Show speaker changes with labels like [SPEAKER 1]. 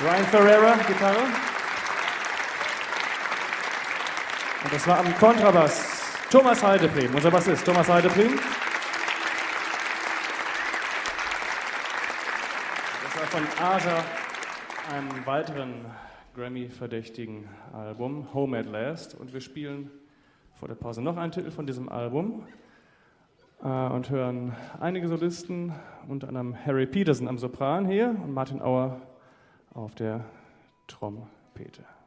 [SPEAKER 1] Ryan Ferreira, Gitarre. Und das war am Kontrabass Thomas Heidepriem, unser Bassist Thomas Heidepriem. Das war von Aja, einem weiteren Grammy-verdächtigen Album, Home at Last. Und wir spielen vor der Pause noch einen Titel von diesem Album und hören einige Solisten, unter anderem Harry Peterson am Sopran hier und Martin Auer auf der Trompete.